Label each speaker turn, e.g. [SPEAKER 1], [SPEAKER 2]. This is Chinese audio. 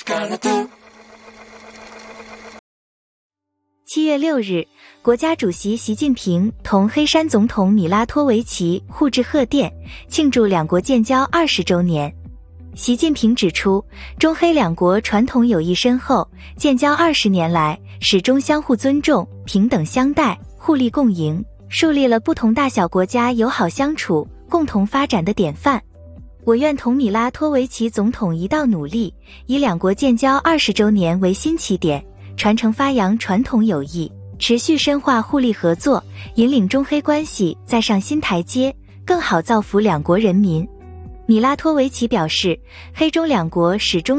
[SPEAKER 1] 7月6日，国家主席习近平同黑山总统米拉托维奇互致贺电，庆祝两国建交20周年。习近平指出，中黑两国传统友谊深厚，建交20年来，始终相互尊重、平等相待、互利共赢，树立了不同大小国家友好相处、共同发展的典范。我愿同米拉托维奇总统一道努力，以两国建交20周年为新起点，传承发扬传统友谊，持续深化互利合作，引领中黑关系再上新台阶，更好造福两国人民。米拉托维奇表示，黑中两国始终